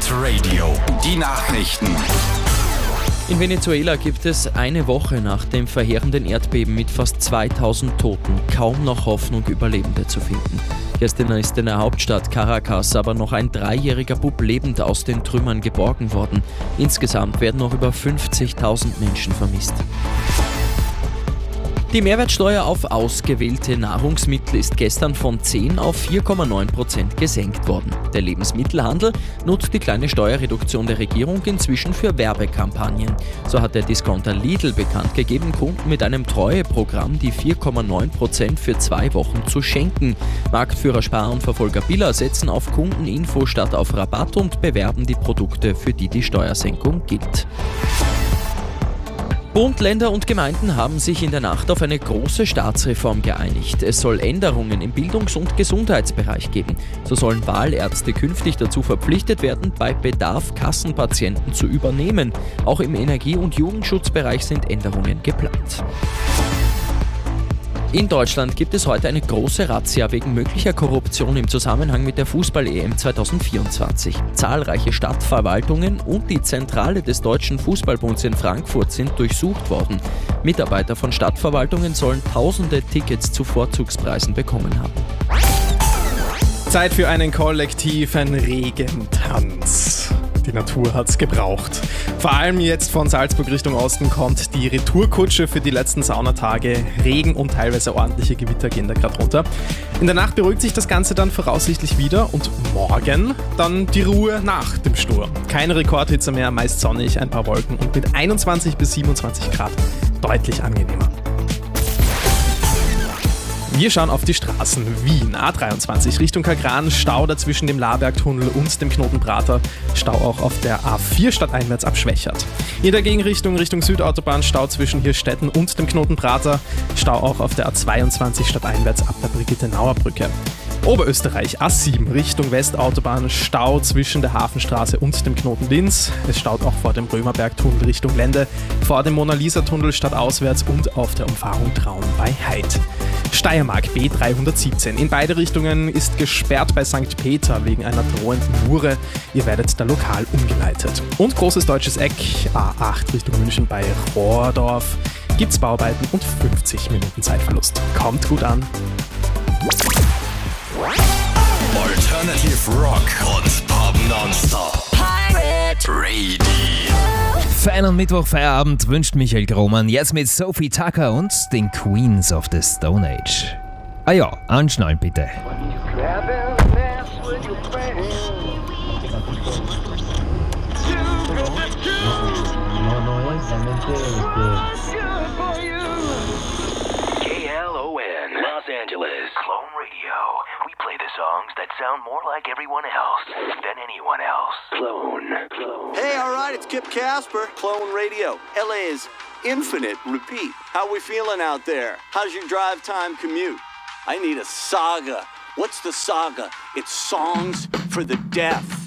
Hit Radio. Die Nachrichten. In Venezuela gibt es eine Woche nach dem verheerenden Erdbeben mit fast 2000 Toten kaum noch Hoffnung, Überlebende zu finden. Gestern ist in der Hauptstadt Caracas aber noch ein 3-jähriger Bub lebend aus den Trümmern geborgen worden. Insgesamt werden noch über 50.000 Menschen vermisst. Die Mehrwertsteuer auf ausgewählte Nahrungsmittel ist gestern von 10 auf 4,9% gesenkt worden. Der Lebensmittelhandel nutzt die kleine Steuerreduktion der Regierung inzwischen für Werbekampagnen. So hat der Discounter Lidl bekannt gegeben, Kunden mit einem Treueprogramm die 4,9% für 2 Wochen zu schenken. Marktführer Spar und Verfolger Billa setzen auf Kundeninfo statt auf Rabatt und bewerben die Produkte, für die die Steuersenkung gilt. Bund, Länder und Gemeinden haben sich in der Nacht auf eine große Staatsreform geeinigt. Es soll Änderungen im Bildungs- und Gesundheitsbereich geben. So sollen Wahlärzte künftig dazu verpflichtet werden, bei Bedarf Kassenpatienten zu übernehmen. Auch im Energie- und Jugendschutzbereich sind Änderungen geplant. In Deutschland gibt es heute eine große Razzia wegen möglicher Korruption im Zusammenhang mit der Fußball-EM 2024. Zahlreiche Stadtverwaltungen und die Zentrale des Deutschen Fußballbunds in Frankfurt sind durchsucht worden. Mitarbeiter von Stadtverwaltungen sollen tausende Tickets zu Vorzugspreisen bekommen haben. Zeit für einen kollektiven Regentanz. Die Natur hat's gebraucht. Vor allem jetzt von Salzburg Richtung Osten kommt die Retourkutsche für die letzten Saunatage. Regen und teilweise ordentliche Gewitter gehen da gerade runter. In der Nacht beruhigt sich das Ganze dann voraussichtlich wieder und morgen dann die Ruhe nach dem Sturm. Keine Rekordhitze mehr, meist sonnig, ein paar Wolken und mit 21 bis 27 Grad deutlich angenehmer. Wir schauen auf die Straßen. Wien, A23 Richtung Kagran, Stau dazwischen dem Labergtunnel und dem Knotenprater. Stau auch auf der A4 stadteinwärts ab Schwächert. In der Gegenrichtung Richtung Südautobahn, Stau zwischen Hirstetten und dem Knotenprater. Stau auch auf der A22 stadteinwärts ab der Brigittenauer Brücke. Oberösterreich, A7 Richtung Westautobahn, Stau zwischen der Hafenstraße und dem Knoten Linz. Es staut auch vor dem Römerbergtunnel Richtung Lende, vor dem Mona-Lisa-Tunnel stadtauswärts und auf der Umfahrung Traun bei Heid. Steiermark B317. In beide Richtungen ist gesperrt bei St. Peter wegen einer drohenden Mure. Ihr werdet da lokal umgeleitet. Und großes deutsches Eck, A8 Richtung München bei Rohrdorf. Gibt's Bauarbeiten und 50 Minuten Zeitverlust. Kommt gut an. Alternative Rock und Pop nonstop. Pirate Radio. Fein und Mittwoch Feierabend wünscht Michael Grohmann jetzt mit Sophie Tucker und den Queens of the Stone Age. Ah ja, anschnallen bitte. KLON, Los Angeles, Clone Radio. We play the songs that sound more like everyone else than anyone else. Clone. Hey, all right, it's Kip Casper, Clone Radio. LA's infinite repeat. How we feeling out there? How's your drive time commute? I need a saga. What's the saga? It's songs for the deaf.